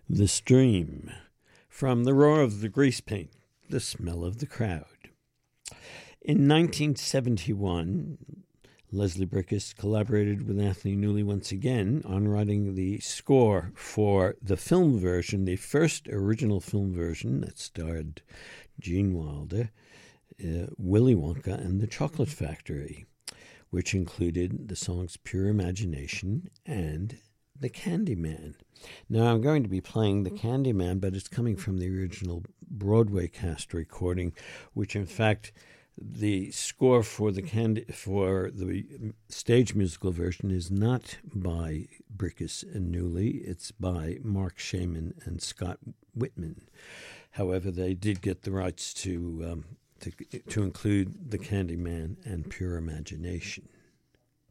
The Stream, from The Roar of the Grease Paint, The Smell of the Crowd. In 1971, Leslie Bricusse collaborated with Anthony Newley once again on writing the score for the film version, the first original film version that starred Gene Wilder, Willy Wonka and the Chocolate Factory, which included the songs Pure Imagination and The Candyman. Now, I'm going to be playing The Candyman, but it's coming from the original Broadway cast recording, which, in fact, the score for the stage musical version is not by Bricusse and Newley. It's by Mark Shaman and Scott Whitman. However, they did get the rights to include The Candyman and Pure Imagination.